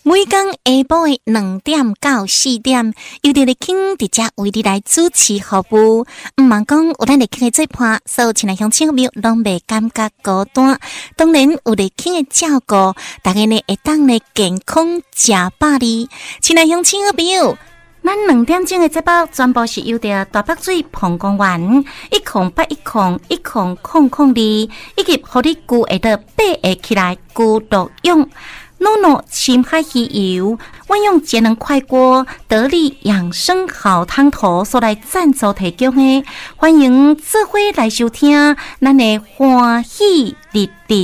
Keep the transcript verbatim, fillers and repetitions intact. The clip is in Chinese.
每天下晡的两點到四點，由佇咧傾佇遮為你來主持服務。毋茫講有咱咧傾嘅做伴，所有親愛鄉親朋友攏袂感覺孤單。當然有咧傾嘅照顧，大家呢會當咧健康食飽哩。親愛鄉親朋友，咱兩點鐘嘅節目全部是由着大北水澎公園一空八一空一空空空二，以及互你舊下到八下起來舊獨用。諾諾深海魚油，運用節能快鍋得力養生好湯頭所來贊助提供的，歡迎做伙來收聽咱的歡喜日日。